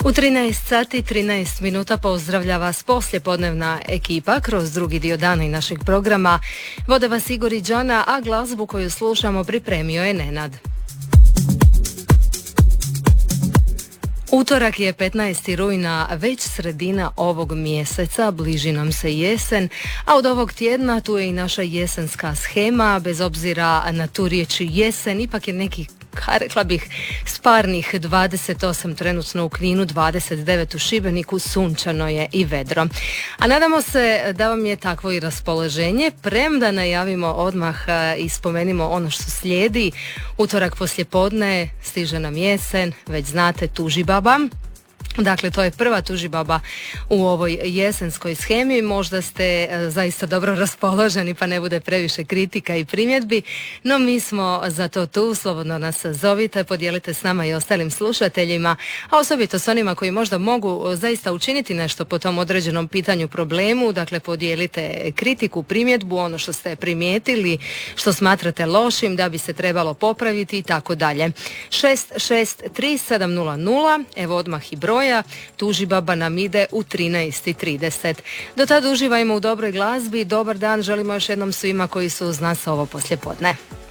U 13 sati 13 minuta pozdravlja vas poslijepodnevna ekipa kroz drugi dio dana i našeg programa. Vode vas Igor i Đana, a glazbu koju slušamo pripremio je Nenad. Utorak je 15. rujna, već sredina ovog mjeseca, bliži nam se jesen, a od ovog tjedna tu je i naša jesenska shema. Bez obzira na tu riječ jesen, ipak je neki, rekla bih, sparnih 28 trenutno u Kninu, 29 u Šibeniku, sunčano je i vedro. A nadamo se da vam je takvo i raspoloženje, premda najavimo odmah i spomenimo ono što slijedi. Utorak poslijepodne stiže nam jesen, već znate, tužibaba. Dakle, to je prva tužibaba u ovoj jesenskoj shemi. Možda ste zaista dobro raspoloženi pa ne bude previše kritika i primjedbi, no mi smo za to tu, slobodno nas zovite, podijelite s nama i ostalim slušateljima, a osobito s onima koji možda mogu zaista učiniti nešto po tom određenom pitanju, problemu. Dakle, podijelite kritiku, primjedbu, ono što ste primijetili, što smatrate lošim, da bi se trebalo popraviti i tako dalje. 6637000, evo odmah i broj. Tužibaba nam ide u 13:30. Do tada uživajmo u dobroj glazbi. Dobar dan želimo još jednom svima koji su uz nas ovo poslijepodne.